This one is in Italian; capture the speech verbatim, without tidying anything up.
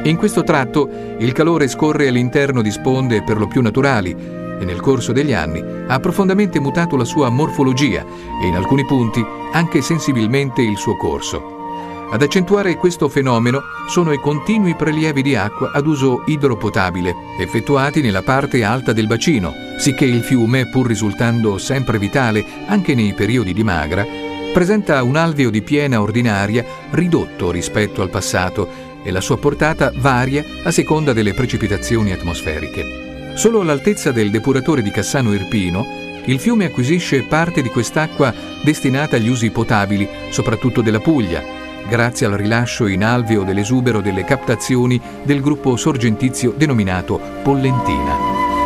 In questo tratto il calore scorre all'interno di sponde per lo più naturali e nel corso degli anni ha profondamente mutato la sua morfologia e in alcuni punti anche sensibilmente il suo corso. Ad accentuare questo fenomeno sono i continui prelievi di acqua ad uso idropotabile, effettuati nella parte alta del bacino, sicché il fiume, pur risultando sempre vitale anche nei periodi di magra, presenta un alveo di piena ordinaria ridotto rispetto al passato e la sua portata varia a seconda delle precipitazioni atmosferiche. Solo all'altezza del depuratore di Cassano Irpino, il fiume acquisisce parte di quest'acqua destinata agli usi potabili, soprattutto della Puglia, grazie al rilascio in alveo dell'esubero delle captazioni del gruppo sorgentizio denominato Pollentina.